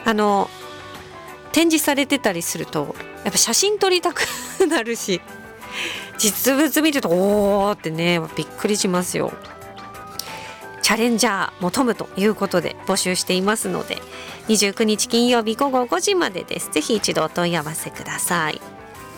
展示されてたりするとやっぱ写真撮りたくなるし、実物見るとおーってねびっくりしますよ。チャレンジャー求むということで募集していますので、29日金曜日午後5時までです。ぜひ一度お問い合わせください。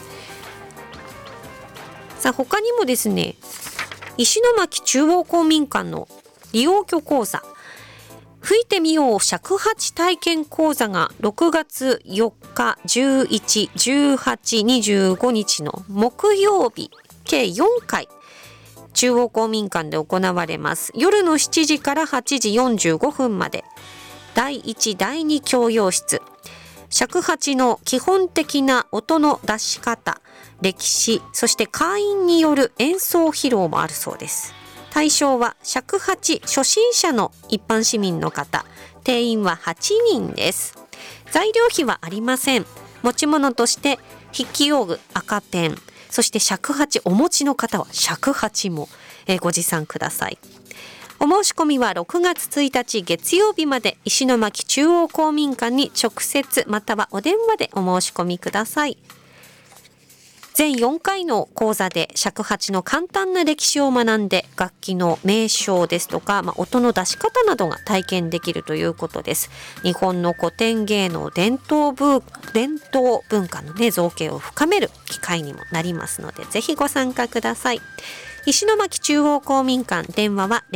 さあ他にもですね、石巻中央公民館の利用居講座、吹いてみよう尺八体験講座が6月4日、11、18、25日の木曜日計4回中央公民館で行われます。夜の7時から8時45分まで。第1、第2教養室、尺八の基本的な音の出し方、歴史、そして会員による演奏披露もあるそうです。対象は尺八初心者の一般市民の方、定員は8人です。材料費はありません。持ち物として筆記用具、赤ペン、そして尺八お持ちの方は尺八もご持参ください。お申し込みは6月1日月曜日まで、石巻中央公民館に直接またはお電話でお申し込みください。全4回の講座で尺八の簡単な歴史を学んで、楽器の名称ですとか、音の出し方などが体験できるということです。日本の古典芸能伝統文化のね造形を深める機会にもなりますので、ぜひご参加ください。石巻中央公民館、電話は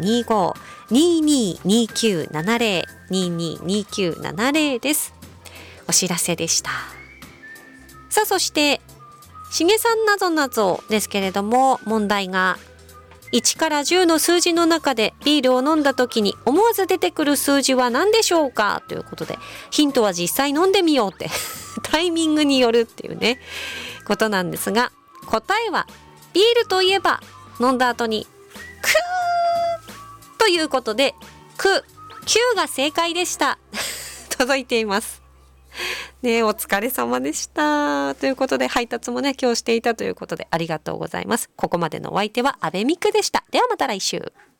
0225-222970 222970 です。お知らせでした。さあそしてしげさんなぞなぞですけれども、問題が1から10の数字の中でビールを飲んだ時に思わず出てくる数字は何でしょうかということで、ヒントは実際飲んでみようってタイミングによるっていうねことなんですが、答えはビールといえば飲んだ後にクーということで、9が正解でした届いていますね。お疲れ様でしたということで、配達もね今日していたということでありがとうございます。ここまでのお相手は阿部美久でした。ではまた来週。